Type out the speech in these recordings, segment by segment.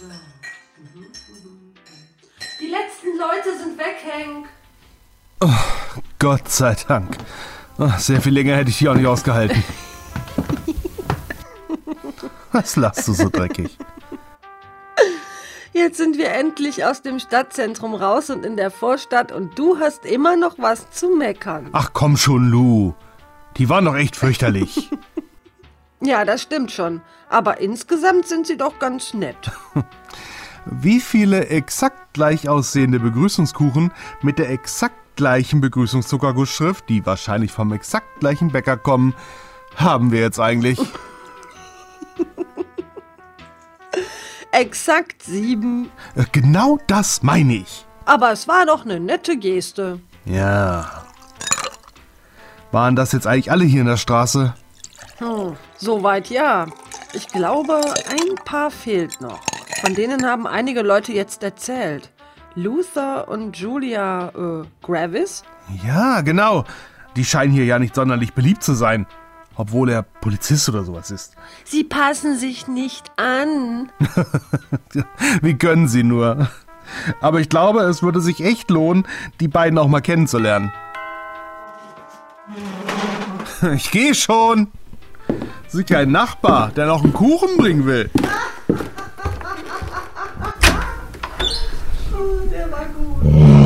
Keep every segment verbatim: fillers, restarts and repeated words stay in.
So. Die letzten Leute sind weg, Hank. Oh, Gott sei Dank. Oh, sehr viel länger hätte ich die auch nicht ausgehalten. Was lachst du so dreckig? Jetzt sind wir endlich aus dem Stadtzentrum raus und in der Vorstadt und du hast immer noch was zu meckern. Ach komm schon, Lou. Die waren doch echt fürchterlich. Ja, das stimmt schon. Aber insgesamt sind sie doch ganz nett. Wie viele exakt gleich aussehende Begrüßungskuchen mit der exakt gleichen Begrüßungszuckergussschrift, die wahrscheinlich vom exakt gleichen Bäcker kommen, haben wir jetzt eigentlich? Exakt sieben. Genau das meine ich. Aber es war doch eine nette Geste. Ja. Waren das jetzt eigentlich alle hier in der Straße? Hm, soweit ja. Ich glaube, ein paar fehlt noch. Von denen haben einige Leute jetzt erzählt. Luther und Julia äh, Gravis? Ja, genau. Die scheinen hier ja nicht sonderlich beliebt zu sein. Obwohl er Polizist oder sowas ist. Sie passen sich nicht an. Wie können sie nur? Aber ich glaube, es würde sich echt lohnen, die beiden auch mal kennenzulernen. Ich gehe schon. Sicher ein Nachbar, der noch einen Kuchen bringen will. Oh, der war gut.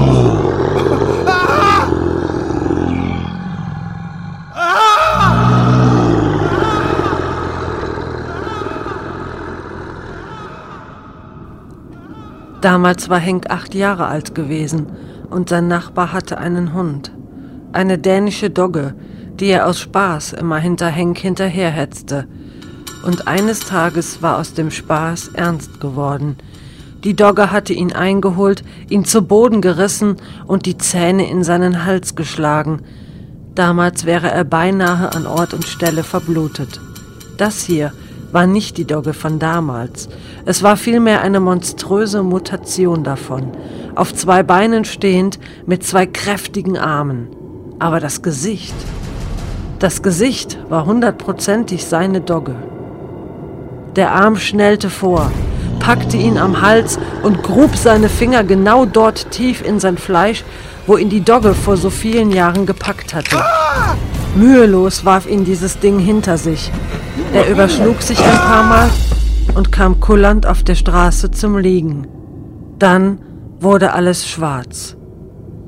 Damals war Henk acht Jahre alt gewesen und sein Nachbar hatte einen Hund. Eine dänische Dogge, die er aus Spaß immer hinter Henk hinterherhetzte. Und eines Tages war aus dem Spaß ernst geworden. Die Dogge hatte ihn eingeholt, ihn zu Boden gerissen und die Zähne in seinen Hals geschlagen. Damals wäre er beinahe an Ort und Stelle verblutet. Das hier war nicht die Dogge von damals. Es war vielmehr eine monströse Mutation davon, auf zwei Beinen stehend, mit zwei kräftigen Armen. Aber das Gesicht, das Gesicht war hundertprozentig seine Dogge. Der Arm schnellte vor, packte ihn am Hals und grub seine Finger genau dort tief in sein Fleisch, wo ihn die Dogge vor so vielen Jahren gepackt hatte. Mühelos warf ihn dieses Ding hinter sich. Er überschlug sich ein paar Mal und kam kullernd auf der Straße zum Liegen. Dann wurde alles schwarz.